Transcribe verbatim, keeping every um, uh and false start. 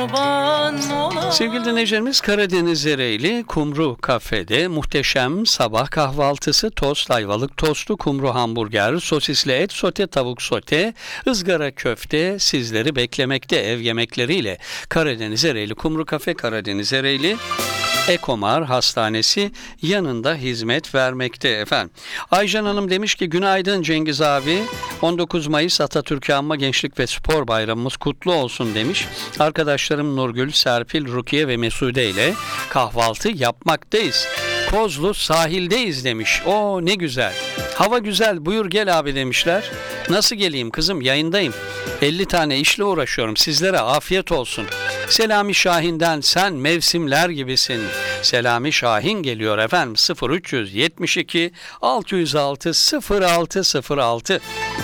kurban olam. Sevgili dinleyicilerimiz, Karadeniz Ereğli Kumru Kafe'de muhteşem sabah kahvaltısı, tost, ayvalık tostu, kumru hamburger, sosisli et sote, tavuk sote, ızgara köfte sizleri beklemekte ev yemekleriyle. Karadeniz Ereğli Kumru Kafe, Karadeniz Ereğli Ekomar Hastanesi yanında hizmet vermekte efendim. Aycan Hanım demiş ki günaydın Cengiz abi, on dokuz Mayıs Atatürk'ü Anma Gençlik ve Spor Bayramımız kutlu olsun demiş. Arkadaşlarım Nurgül, Serpil, Rukiye ve Mesude ile kahvaltı yapmaktayız. Kozlu sahildeyiz demiş. O ne güzel. Hava güzel, buyur gel abi demişler. Nasıl geleyim kızım, yayındayım. elli tane işle uğraşıyorum, sizlere afiyet olsun. Selami Şahin'den sen mevsimler gibisin. Selami Şahin geliyor efendim. sıfır üç yetmiş iki altı yüz altı sıfır altı sıfır altı.